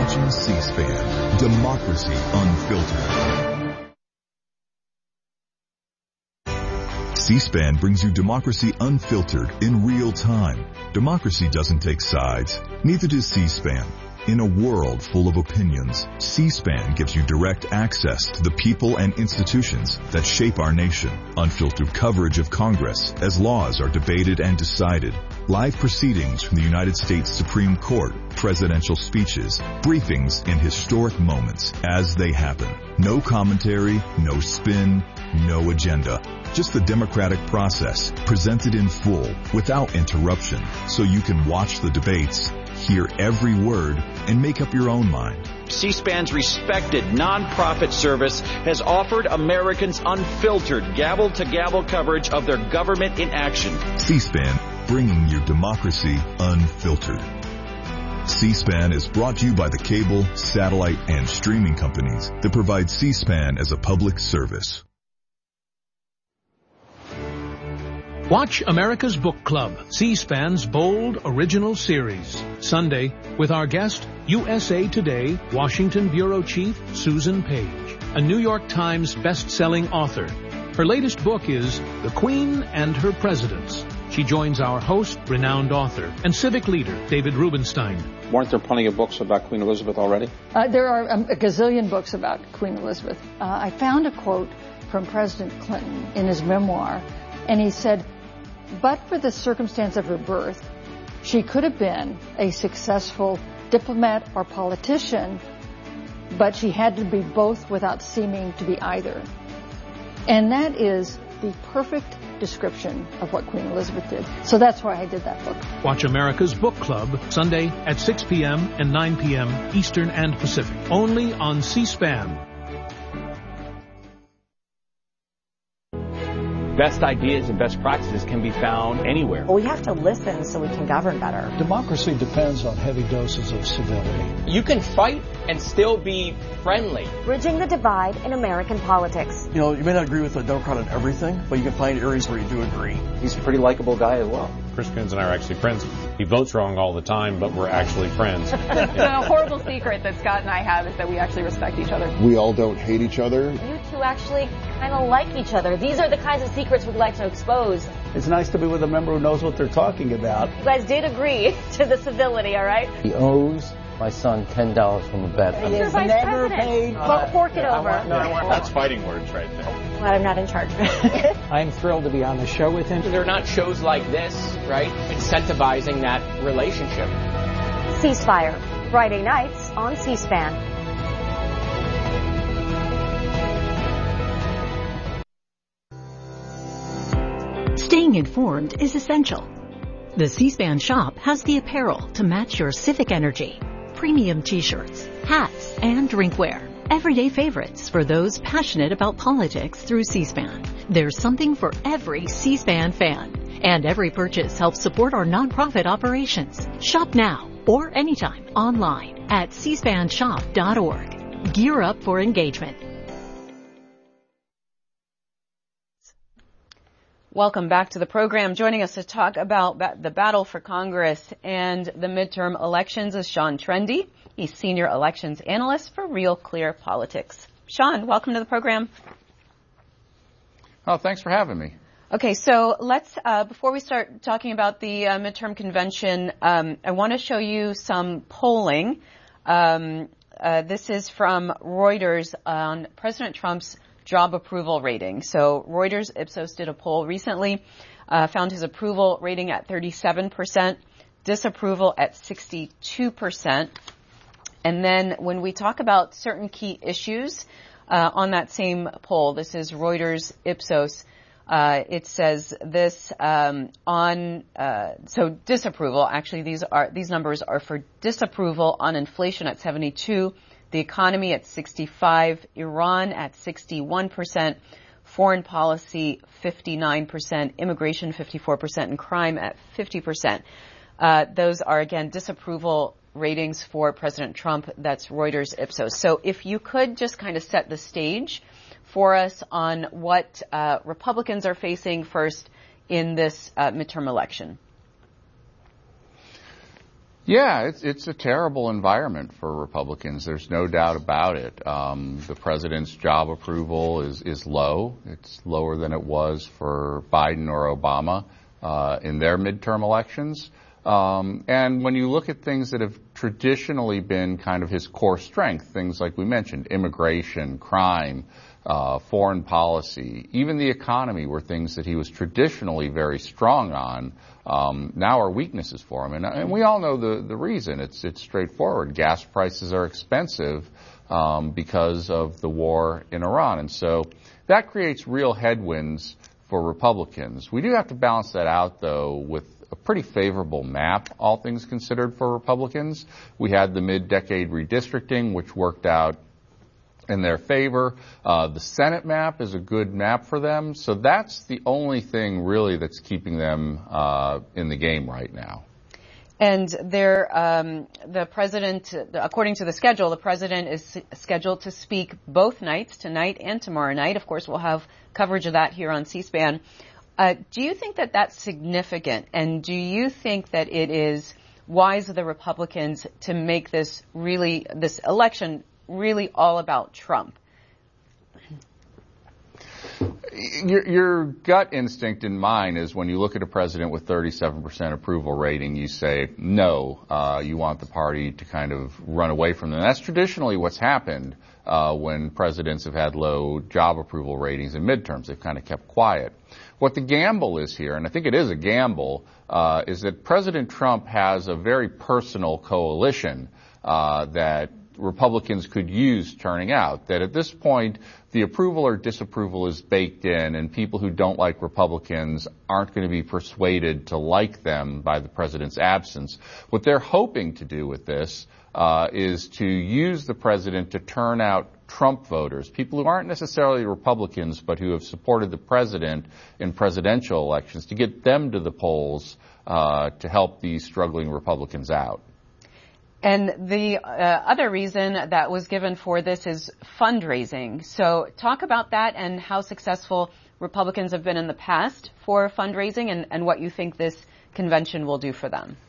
watching C-SPAN, Democracy Unfiltered. C-SPAN brings you Democracy Unfiltered in real time. Democracy doesn't take sides. Neither does C-SPAN. In a world full of opinions, C-SPAN gives you direct access to the people and institutions that shape our nation. Unfiltered coverage of Congress as laws are debated and decided. Live proceedings from the United States Supreme Court, presidential speeches, briefings, and historic moments as they happen. No commentary, no spin, no agenda. Just the democratic process presented in full without interruption so you can watch the debates, hear every word, and make up your own mind. C-SPAN's respected nonprofit service has offered Americans unfiltered gavel-to-gavel coverage of their government in action. C-SPAN, bringing you democracy unfiltered. C-SPAN is brought to you by the cable, satellite, and streaming companies that provide C-SPAN as a public service. Watch America's Book Club, C-SPAN's bold original series. Sunday, with our guest, USA Today Washington Bureau Chief Susan Page, a New York Times best-selling author. Her latest book is The Queen and Her Presidents. She joins our host, renowned author, and civic leader, David Rubenstein. Weren't there plenty of books about Queen Elizabeth already? There are a gazillion books about Queen Elizabeth. I found a quote from President Clinton in his memoir, and he said, "But for the circumstance of her birth, she could have been a successful diplomat or politician, but she had to be both without seeming to be either." And that is the perfect description of what Queen Elizabeth did. So that's why I did that book. Watch America's Book Club Sunday at 6 p.m. and 9 p.m. Eastern and Pacific. Only on C-SPAN. Best ideas and best practices can be found anywhere. Well, we have to listen so we can govern better. Democracy depends on heavy doses of civility. You can fight and still be friendly. Bridging the divide in American politics. You know, you may not agree with a Democrat on everything, but you can find areas where you do agree. He's a pretty likable guy as well. Chris Coons and I are actually friends. He votes wrong all the time, but we're actually friends. The horrible secret that Scott and I have is that we actually respect each other. We all don't hate each other. You two actually kind of like each other. These are the kinds of secrets we'd like to expose. It's nice to be with a member who knows what they're talking about. You guys did agree to the civility, all right? He owes my son $10 from a bet. It's your vice never president. paid. Well, fork it over. That's fighting words right there. Glad I'm not in charge. I'm thrilled to be on the show with him. There are not shows like this, right, incentivizing that relationship. Ceasefire, Friday nights on C-SPAN. Staying informed is essential. The C-SPAN shop has the apparel to match your civic energy. Premium t-shirts, hats, and drinkware. Everyday favorites for those passionate about politics through C-SPAN. There's something for every C-SPAN fan. And every purchase helps support our nonprofit operations. Shop now or anytime online at cspanshop.org. Gear up for engagement. Welcome back to the program. Joining us to talk about the battle for Congress and the midterm elections is Sean Trende. He's Senior Elections Analyst for Real Clear Politics. Sean, welcome to the program. Oh, thanks for having me. Okay, so let's, before we start talking about the midterm convention, I want to show you some polling. This is from Reuters on President Trump's job approval rating. So Reuters Ipsos did a poll recently, found his approval rating at 37%, disapproval at 62%. And then when we talk about certain key issues on that same poll, this is Reuters Ipsos, it says this so disapproval, actually these numbers are for disapproval on inflation at 72%, the economy at 65%, Iran at 61%, foreign policy 59%, immigration 54%, and crime at 50%. Those are, again, disapproval ratings for President Trump. That's Reuters Ipsos. So if you could just kind of set the stage for us on what Republicans are facing first in this midterm election. Yeah, it's a terrible environment for Republicans. There's no doubt about it. The president's job approval is low. It's lower than it was for Biden or Obama in their midterm elections. And when you look at things that have traditionally been kind of his core strength, things like we mentioned, immigration, crime, foreign policy, even the economy were things that he was traditionally very strong on, now are weaknesses for him. And we all know the reason. It's straightforward. Gas prices are expensive because of the war in Iran. And so that creates real headwinds for Republicans. We do have to balance that out, though, with a pretty favorable map, all things considered, for Republicans. We had the mid-decade redistricting, which worked out in their favor. The Senate map is a good map for them. So that's the only thing really that's keeping them in the game right now. And the president, according to the schedule, the president is scheduled to speak both nights, tonight and tomorrow night. Of course, we'll have coverage of that here on C-SPAN. Do you think that that's significant? And do you think that it is wise of the Republicans to make this election really all about Trump? Your gut instinct and mine is when you look at a president with 37% approval rating, you say, no, you want the party to kind of run away from them. That's traditionally what's happened when presidents have had low job approval ratings in midterms. They've kind of kept quiet. What the gamble is here, and I think it is a gamble, is that President Trump has a very personal coalition that Republicans could use turning out, that at this point the approval or disapproval is baked in and people who don't like Republicans aren't going to be persuaded to like them by the president's absence. What they're hoping to do with this is to use the president to turn out Trump voters, people who aren't necessarily Republicans but who have supported the president in presidential elections, to get them to the polls to help these struggling Republicans out. And the other reason that was given for this is fundraising. So talk about that and how successful Republicans have been in the past for fundraising and what you think this convention will do for them.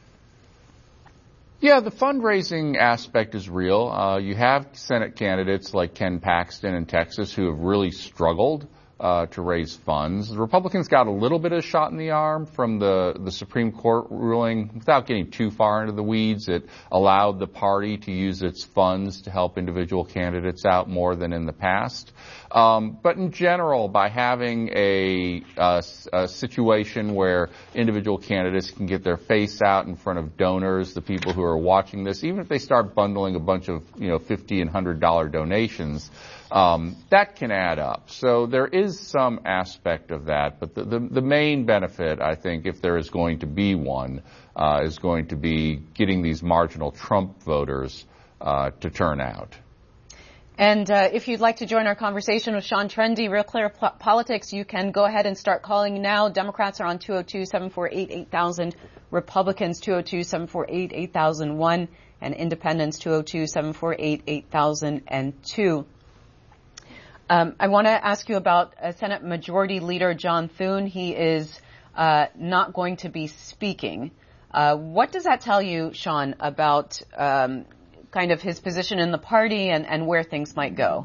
Yeah, the fundraising aspect is real. You have Senate candidates like Ken Paxton in Texas who have really struggled to raise funds. The Republicans got a little bit of a shot in the arm from the Supreme Court ruling. Without getting too far into the weeds, it allowed the party to use its funds to help individual candidates out more than in the past. But in general, by having a situation where individual candidates can get their face out in front of donors, the people who are watching this, even if they start bundling a bunch of $50 and $100 donations, that can add up. So there is some aspect of that, but the main benefit, I think, if there is going to be one, is going to be getting these marginal Trump voters to turn out. And if you'd like to join our conversation with Sean Trende, Real Clear Politics, you can go ahead and start calling now. Democrats are on 202-748-8000, Republicans 202-748-8001, and Independents 202-748-8002. I want to ask you about Senate Majority Leader John Thune. He is not going to be speaking. What does that tell you, Sean, about kind of his position in the party and where things might go?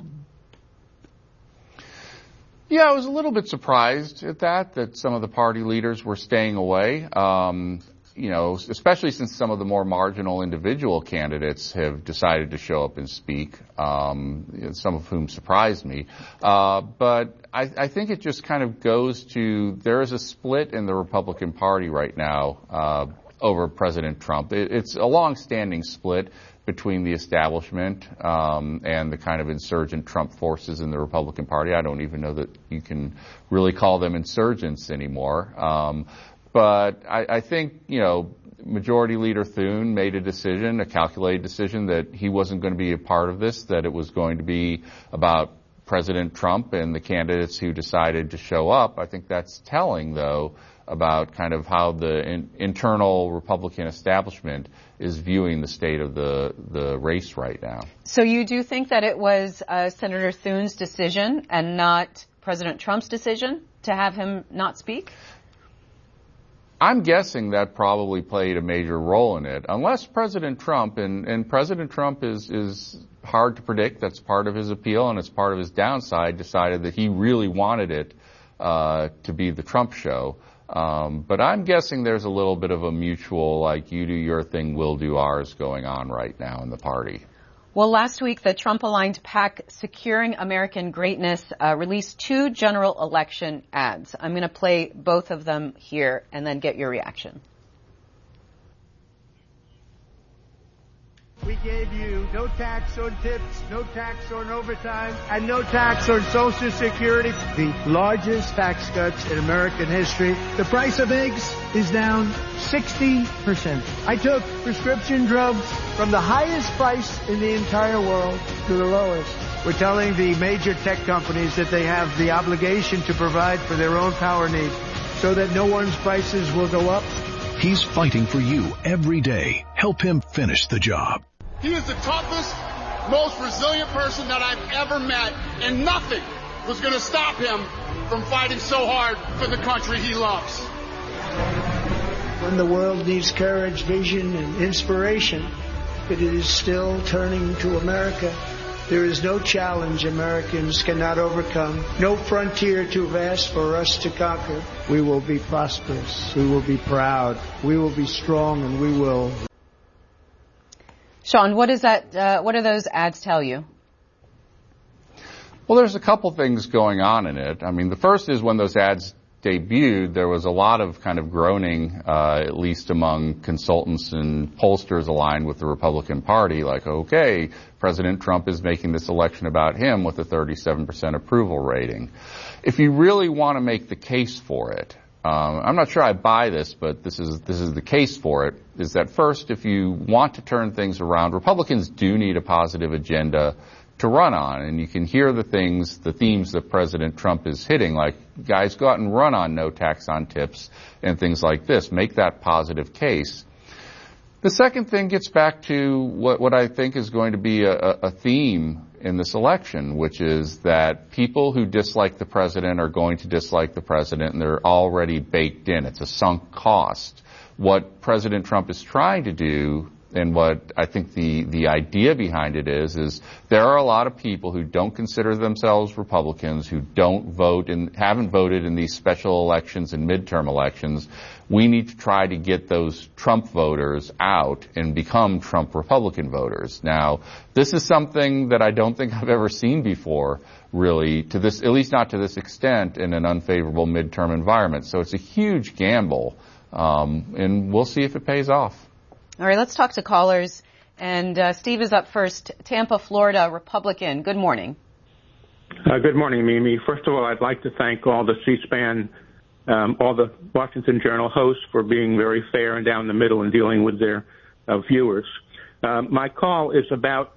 Yeah, I was a little bit surprised at that some of the party leaders were staying away. Especially since some of the more marginal individual candidates have decided to show up and speak, some of whom surprised me. But I think it just kind of goes to there is a split in the Republican Party right now over President Trump. It's a long-standing split between the establishment and the kind of insurgent Trump forces in the Republican Party. I don't even know that you can really call them insurgents anymore. But I think, Majority Leader Thune made a calculated decision that he wasn't going to be a part of this, that it was going to be about President Trump and the candidates who decided to show up. I think that's telling, though, about kind of how the internal Republican establishment is viewing the state of the race right now. So you do think that it was Senator Thune's decision and not President Trump's decision to have him not speak? I'm guessing that probably played a major role in it, unless President Trump, and President Trump is hard to predict. That's part of his appeal and it's part of his downside, decided that he really wanted it to be the Trump show. But I'm guessing there's a little bit of a mutual, like, you do your thing, we'll do ours going on right now in the party. Well, last week, the Trump-aligned PAC Securing American Greatness released 2 general election ads. I'm going to play both of them here and then get your reaction. We gave you no tax on tips, no tax on overtime, and no tax on Social Security. The largest tax cuts in American history. The price of eggs is down 60%. I took prescription drugs from the highest price in the entire world to the lowest. We're telling the major tech companies that they have the obligation to provide for their own power needs so that no one's prices will go up. He's fighting for you every day. Help him finish the job. He is the toughest, most resilient person that I've ever met, and nothing was going to stop him from fighting so hard for the country he loves. When the world needs courage, vision, and inspiration, it is still turning to America. There is no challenge Americans cannot overcome, no frontier too vast for us to conquer. We will be prosperous, we will be proud, we will be strong, and we will. Sean, what is that? What do those ads tell you? Well, there's a couple things going on in it. I mean, the first is when those ads debuted, there was a lot of kind of groaning, at least among consultants and pollsters aligned with the Republican Party, like, okay, President Trump is making this election about him with a 37% approval rating. If you really want to make the case for it, I'm not sure I buy this, but this is the case for it, is that first, if you want to turn things around, Republicans do need a positive agenda to run on. And you can hear the themes that President Trump is hitting, like, guys, go out and run on no tax on tips and things like this. Make that positive case. The second thing gets back to what I think is going to be a theme in this election, which is that people who dislike the president are going to dislike the president, and they're already baked in. It's a sunk cost. What President Trump is trying to do, and what I think the idea behind it is there are a lot of people who don't consider themselves Republicans, who don't vote and haven't voted in these special elections and midterm elections. We need to try to get those Trump voters out and become Trump Republican voters. Now, this is something that I don't think I've ever seen before, really, to this, at least not to this extent, in an unfavorable midterm environment. So it's a huge gamble, and we'll see if it pays off. All right, let's talk to callers. And Steve is up first. Tampa, Florida, Republican. Good morning. Good morning, Mimi. First of all, I'd like to thank all the C-SPAN, all the Washington Journal hosts for being very fair and down the middle in dealing with their viewers. My call is about,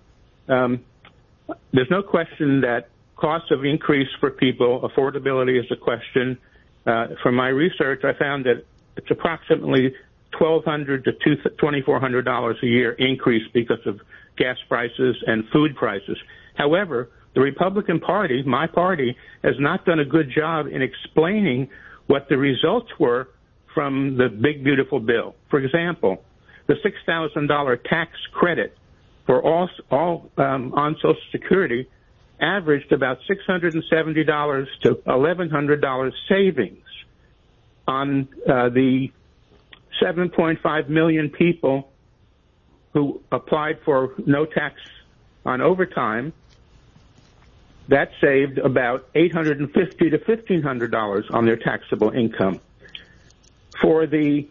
there's no question that costs have increased for people. Affordability is a question. From my research, I found that it's approximately $1,200 to $2,400 a year increase because of gas prices and food prices. However, the Republican Party, my party, has not done a good job in explaining what the results were from the big, beautiful bill. For example, the $6,000 tax credit for all on Social Security averaged about $670 to $1,100 savings on the 7.5 million people who applied for no tax on overtime. That saved about $850 to $1,500 on their taxable income. For the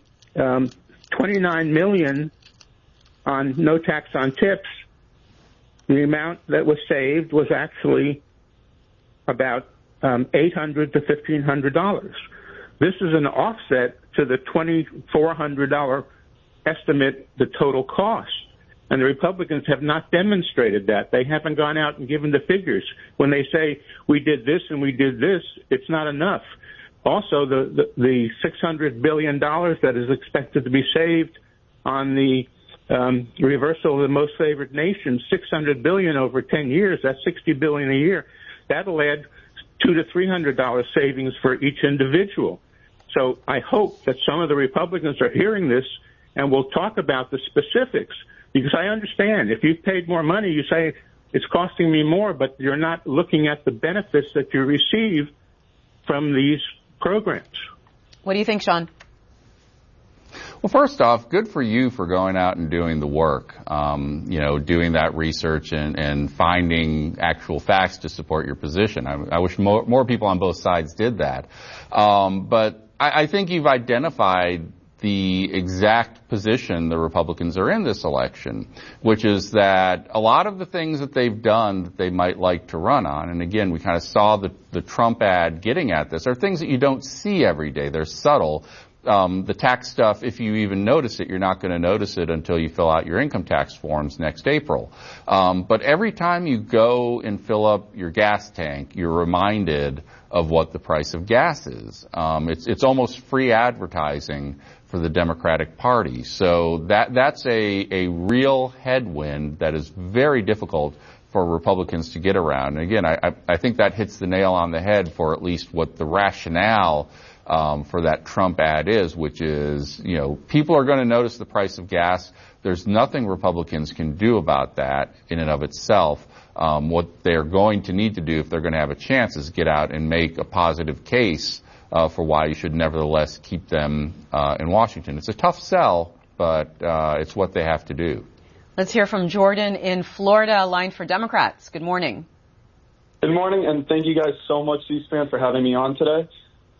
29 million on no tax on tips, the amount that was saved was actually about $800 to $1,500. This is an offset to the $2,400 estimate, the total cost. And the Republicans have not demonstrated that. They haven't gone out and given the figures. When they say, we did this and we did this, it's not enough. Also, the $600 billion that is expected to be saved on the reversal of the most favored nation, $600 billion over 10 years, that's $60 billion a year. That'll add $200 to $300 savings for each individual. So I hope that some of the Republicans are hearing this and will talk about the specifics, because I understand if you've paid more money, you say it's costing me more, but you're not looking at the benefits that you receive from these programs. What do you think, Sean? Well, first off, good for you for going out and doing the work, doing that research and finding actual facts to support your position. I wish more people on both sides did that. But I think you've identified the exact position the Republicans are in this election, which is that a lot of the things that they've done that they might like to run on, and again, we kind of saw the Trump ad getting at this, are things that you don't see every day. They're subtle. The tax stuff, if you even notice it, you're not going to notice it until you fill out your income tax forms next April. But every time you go and fill up your gas tank, you're reminded of what the price of gas is. It's almost free advertising for the Democratic Party. So that's a real headwind that is very difficult for Republicans to get around. And again, I think that hits the nail on the head for at least what the rationale for that Trump ad is, which is, people are going to notice the price of gas. There's nothing Republicans can do about that in and of itself. What they're going to need to do if they're going to have a chance is get out and make a positive case for why you should nevertheless keep them in Washington. It's a tough sell, but it's what they have to do. Let's hear from Jordan in Florida, line for Democrats. Good morning. Good morning, and thank you guys so much, C-SPAN, for having me on today.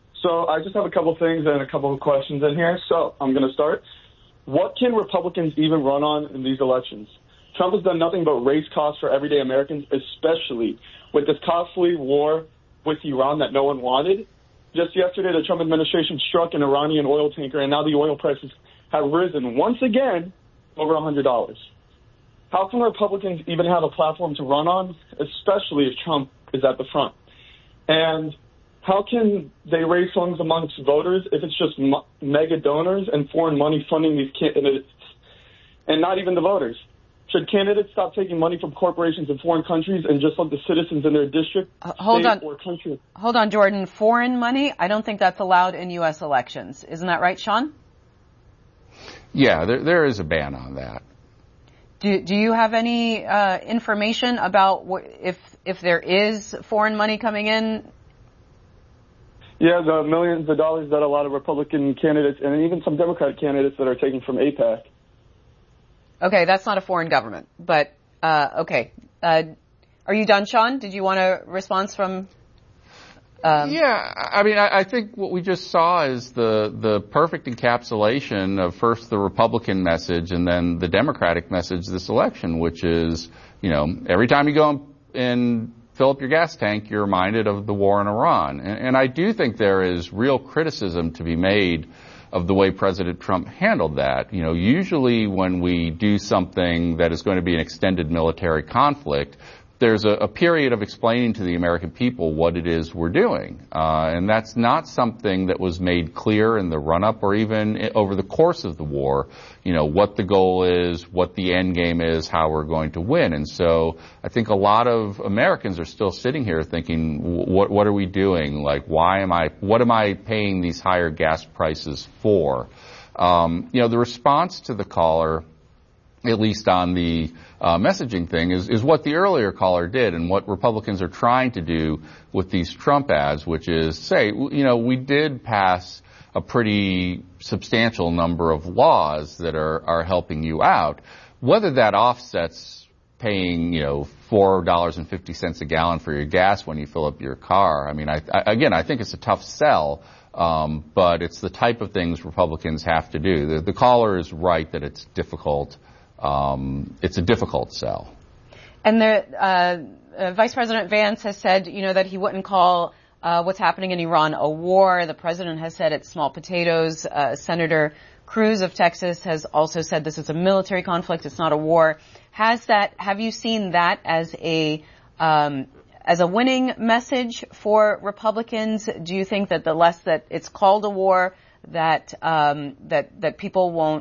So I just have a couple things and a couple of questions in here. So I'm going to start. What can Republicans even run on in these elections? Trump has done nothing but raise costs for everyday Americans, especially with this costly war with Iran that no one wanted. Just yesterday, the Trump administration struck an Iranian oil tanker, and now the oil prices have risen once again over $100. How can Republicans even have a platform to run on, especially if Trump is at the front? And how can they raise funds amongst voters if it's just mega donors and foreign money funding these candidates and not even the voters? Should candidates stop taking money from corporations in foreign countries and just let the citizens in their district, state, or country? Hold on, Jordan. Foreign money? I don't think that's allowed in U.S. elections. Isn't that right, Sean? Yeah, there is a ban on that. Do you have any information about if there is foreign money coming in? Yeah, the millions of dollars that a lot of Republican candidates and even some Democratic candidates that are taking from AIPAC. Okay, that's not a foreign government, but okay. Are you done, Sean? Did you want a response from? Yeah, I mean, I think what we just saw is the perfect encapsulation of first the Republican message and then the Democratic message this election, which is, every time you go and fill up your gas tank, you're reminded of the war in Iran. And I do think there is real criticism to be made of the way President Trump handled that. Usually when we do something that is going to be an extended military conflict, there's a period of explaining to the American people what it is we're doing. And that's not something that was made clear in the run-up or even over the course of the war, what the goal is, what the end game is, how we're going to win. And so I think a lot of Americans are still sitting here thinking, what are we doing? Like, what am I paying these higher gas prices for? The response to the caller, at least on the messaging thing, is what the earlier caller did and what Republicans are trying to do with these Trump ads, which is say, we did pass a pretty substantial number of laws that are helping you out. Whether that offsets paying, $4.50 a gallon for your gas when you fill up your car, I mean, I think it's a tough sell. But it's the type of things Republicans have to do. The caller is right that it's difficult. It's a difficult sell. And Vice President Vance has said, that he wouldn't call what's happening in Iran a war. The president has said it's small potatoes. Senator Cruz of Texas has also said this is a military conflict. It's not a war. Have you seen that as a winning message for Republicans? Do you think that the less that it's called a war, that people won't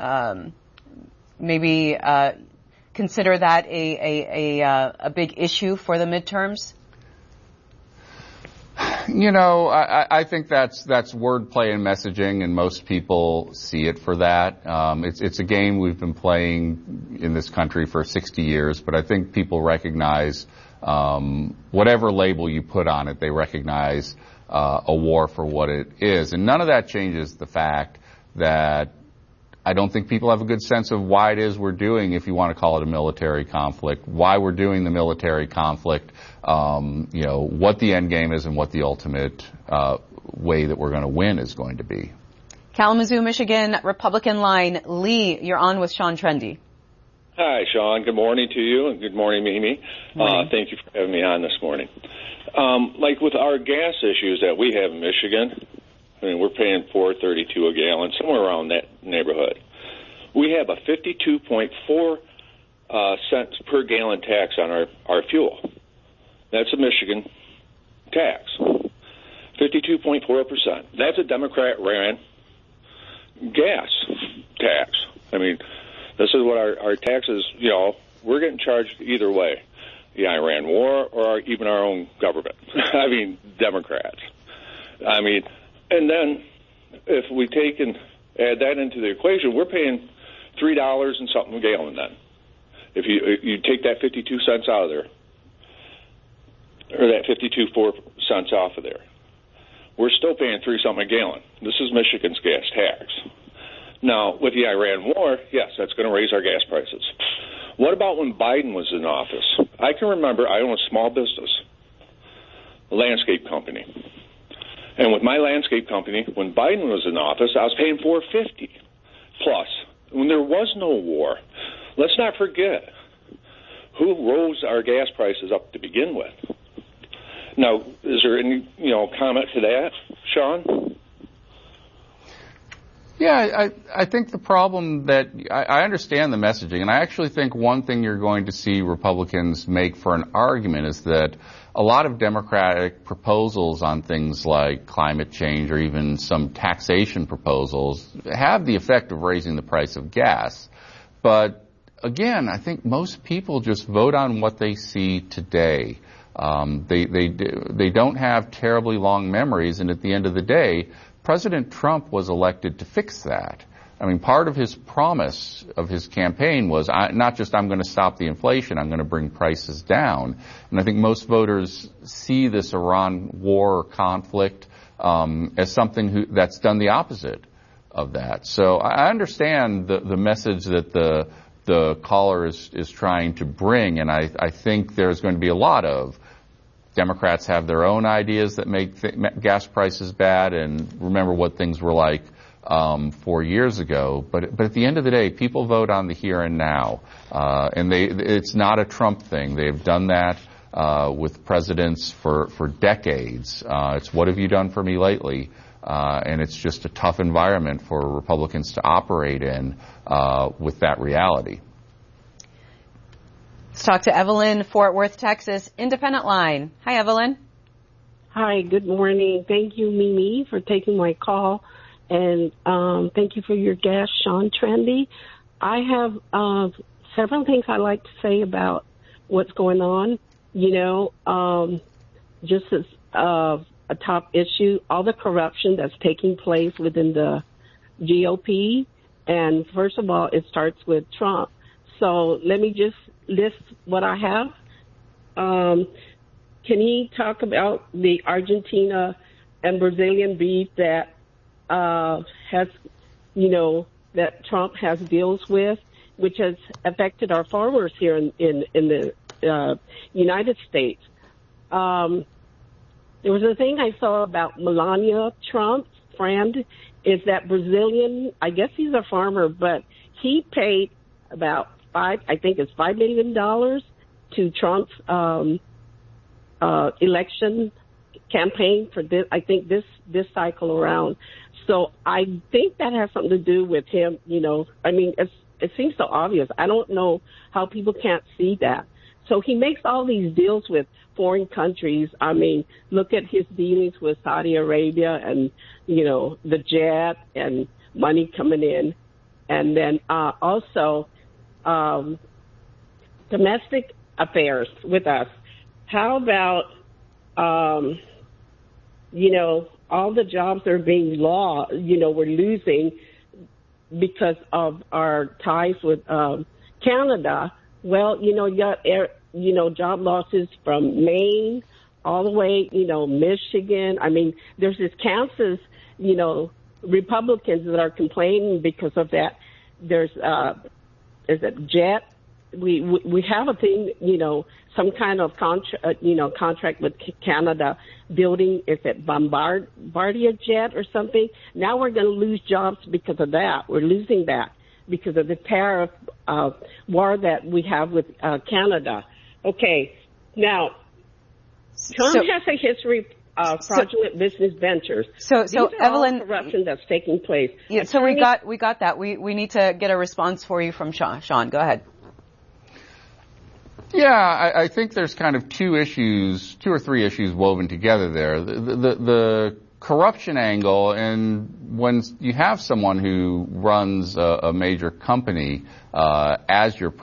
maybe consider that a big issue for the midterms? You know, I think that's wordplay and messaging, and most people see it for that. It's a game we've been playing in this country for 60 years, but I think people recognize whatever label you put on it, they recognize a war for what it is. And none of that changes the fact that I don't think people have a good sense of why it is we're doing, if you want to call it a military conflict, why we're doing the military conflict, what the end game is and what the ultimate way that we're going to win is going to be. Kalamazoo, Michigan, Republican line. Lee, you're on with Sean Trende. Hi, Sean. Good morning to you, and good morning, Mimi. Thank you for having me on this morning. Like with our gas issues that we have in Michigan, I mean, we're paying $4.32 a gallon, somewhere around that neighborhood. We have a 52.4 cents per gallon tax on our fuel. That's a Michigan tax, 52.4%. That's a Democrat-ran gas tax. I mean, this is what our taxes, we're getting charged either way, the Iran war or even our own government. I mean, Democrats. I mean, and then if we take and add that into the equation, we're paying $3 and something a gallon then. If you take that 52 cents out of there, or that 52.4 cents off of there, we're still paying $3 something a gallon. This is Michigan's gas tax. Now, with the Iran war, yes, that's going to raise our gas prices. What about when Biden was in office? I can remember I own a small business, a landscape company. And with my landscape company, when Biden was in office, I was paying $4.50 plus. When there was no war, let's not forget who rose our gas prices up to begin with. Now, is there any comment to that, Sean? Yeah, I think the problem that I understand the messaging, and I actually think one thing you're going to see Republicans make for an argument is that a lot of Democratic proposals on things like climate change or even some taxation proposals have the effect of raising the price of gas. But again, I think most people just vote on what they see today. They don't have terribly long memories, and at the end of the day, President Trump was elected to fix that. I mean, part of his promise of his campaign was not just I'm going to stop the inflation, I'm going to bring prices down. And I think most voters see this Iran war conflict as something that's done the opposite of that. So I understand the message that the caller is trying to bring, and I think there's going to be a lot of Democrats have their own ideas that make gas prices bad, and remember what things were like 4 years ago. But at the end of the day, people vote on the here and now, and it's not a Trump thing. They've done that with presidents for decades. It's what have you done for me lately? And it's just a tough environment for Republicans to operate in with that reality. Let's talk to Evelyn, Fort Worth, Texas, Independent Line. Hi, Evelyn. Hi, good morning. Thank you, Mimi, for taking my call. And thank you for your guest, Sean Trende. I have several things I'd like to say about what's going on. Just as a top issue, all the corruption that's taking place within the GOP. And first of all, it starts with Trump. So let me just list what I have. Can he talk about the Argentina and Brazilian beef that has, that Trump has deals with, which has affected our farmers here in the United States? There was a thing I saw about Melania Trump's friend is that Brazilian, I guess he's a farmer, but he paid about $5 million to Trump's election campaign for this. I think this cycle around. So I think that has something to do with him. I mean, it seems so obvious. I don't know how people can't see that. So he makes all these deals with foreign countries. I mean, look at his dealings with Saudi Arabia and the jet and money coming in, and then also. Domestic affairs with us. How about all the jobs are being lost, we're losing because of our ties with Canada. Well, you got, job losses from Maine all the way, Michigan. I mean, there's this Kansas, Republicans that are complaining because of that. There's, is it JET? We have a thing, some kind of contract with Canada building, is it Bombardier Jet or something? Now we're going to lose jobs because of that. We're losing that because of the tariff war that we have with Canada. Okay, now, Trump has a history of fraudulent business ventures. So Evelyn, corruption that's taking place. Yeah, so we got that. We need to get a response for you from Sean. Sean, go ahead. Yeah, I think there's kind of two or three issues woven together there. The corruption angle, and when you have someone who runs a major company as your